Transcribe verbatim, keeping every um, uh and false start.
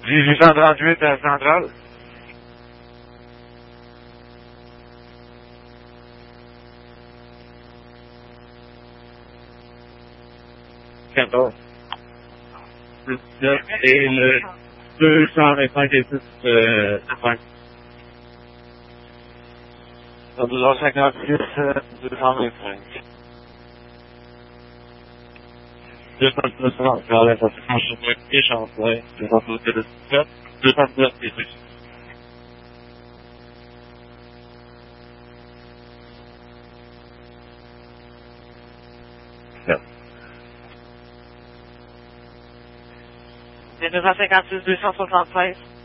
dix-huit cent trente-huit à Centrale. quatorze. dix-neuf et le deux cent vingt-cinq et six, euh, cinq. deux cent cinquante-six, deux cent vingt-cinq. deux cent dix-neuf, regardez, ça se change sur le et Champlain, deux cent dix-sept, deux cent dix-neuf et six. C'est deux cent cinquante-six, deux cent soixante-seize.